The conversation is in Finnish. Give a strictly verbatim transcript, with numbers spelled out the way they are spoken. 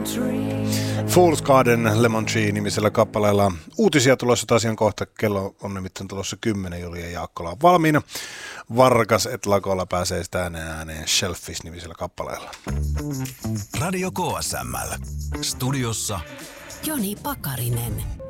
Fool's Garden Lemon Tree -nimisellä kappaleella. Uutisia tulossa tosiaan kohta. Kello on nimittäin tulossa kymmenen. Juli ja Jaakkola on valmiina. Varkas et lakolla pääsee sitä ääneen ääneen Shellfish -nimisellä kappaleella. Radio K S M L. Studiossa Joni Pakarinen.